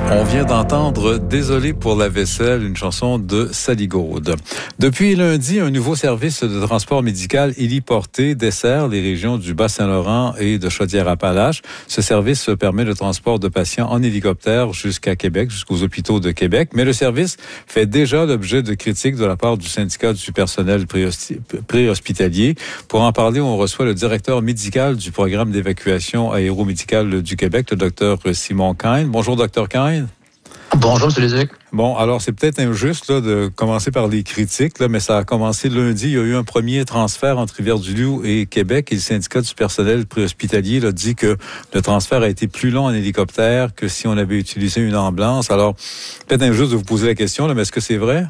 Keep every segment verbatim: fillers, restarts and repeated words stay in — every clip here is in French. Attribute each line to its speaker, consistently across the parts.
Speaker 1: On vient d'entendre « Désolé pour la vaisselle », une chanson de Sally Gaude. Depuis lundi, un nouveau service de transport médical héliporté dessert les régions du Bas-Saint-Laurent et de Chaudière-Appalaches. Ce service permet le transport de patients en hélicoptère jusqu'à Québec, jusqu'aux hôpitaux de Québec. Mais le service fait déjà l'objet de critiques de la part du syndicat du personnel préhospitalier. Pour en parler, on reçoit le directeur médical du programme d'évacuation aéromédicale du Québec, le docteur Simon Kine. Bonjour, docteur Kine.
Speaker 2: Bonjour, M. Léduc.
Speaker 1: Bon, alors c'est peut-être injuste là, de commencer par les critiques, là, mais ça a commencé lundi. Il y a eu un premier transfert entre Rivière-du-Loup et Québec et le syndicat du personnel préhospitalier a dit que le transfert a été plus long en hélicoptère que si on avait utilisé une ambulance. Alors, peut-être injuste de vous poser la question, là, mais est-ce que c'est vrai?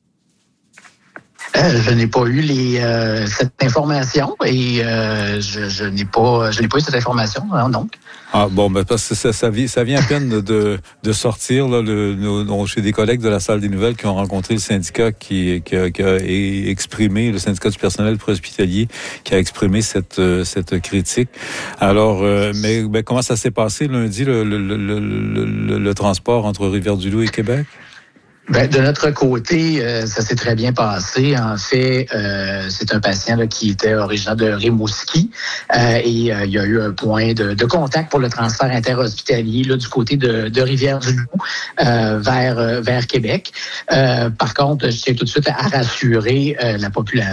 Speaker 2: Euh, je n'ai pas eu les, euh, cette information et euh, je, je n'ai pas, je n'ai pas eu cette information, hein, donc.
Speaker 1: Ah bon, ben parce que ça, ça, vient, ça vient à peine de, de sortir là, le, nos, chez des collègues de la salle des nouvelles qui ont rencontré le syndicat qui, qui, a, qui a exprimé, le syndicat du personnel préhospitalier qui a exprimé cette, cette critique. Alors, euh, mais ben, comment ça s'est passé lundi, le, le, le, le, le, le transport entre Rivière-du-Loup et Québec?
Speaker 2: Ben, de notre côté, euh, ça s'est très bien passé. En fait, euh, c'est un patient là, qui était originaire de Rimouski euh, et euh, il y a eu un point de, de contact pour le transfert interhospitalier là, du côté de, de Rivière-du-Loup euh, vers, vers Québec. Euh, par contre, je tiens tout de suite à rassurer euh, la population